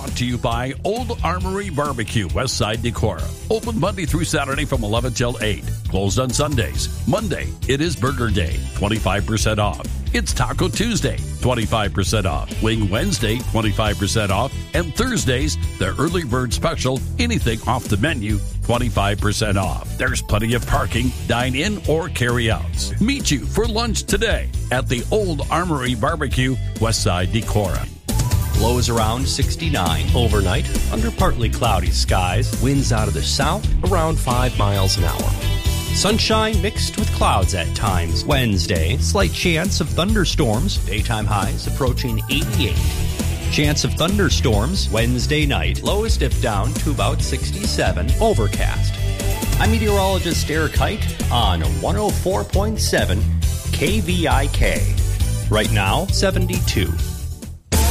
brought to you by Old Armory Barbecue, Westside Decorah. Open Monday through Saturday from 11 till 8. Closed on Sundays. Monday, it is Burger Day, 25% off. It's Taco Tuesday, 25% off. Wing Wednesday, 25% off. And Thursdays, their early bird special, anything off the menu, 25% off. There's plenty of parking, dine-in, or carry-outs. Meet you for lunch today at the Old Armory Barbecue, Westside Decorah. Lows around 69 overnight under partly cloudy skies. Winds out of the south around 5 miles an hour. Sunshine mixed with clouds at times. Wednesday, slight chance of thunderstorms. Daytime highs approaching 88. Chance of thunderstorms Wednesday night. Lows dip down to about 67. Overcast. I'm meteorologist Eric Height on 104.7 KVIK. Right now, 72.